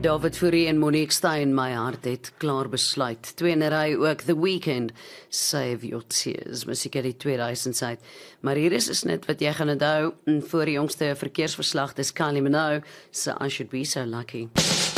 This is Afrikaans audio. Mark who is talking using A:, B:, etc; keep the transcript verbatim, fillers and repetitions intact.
A: David Fourie en Monique Stein, my hart het klaar besluit. Twee in 'n ry ook The Weeknd, Save Your Tears, musiek uit die tweeduisend uit. Maar hier is 'n snit wat jy gaan onthou, voor die jongste verkeersverslag, dis Kylie Minogue, so I Should Be So Lucky.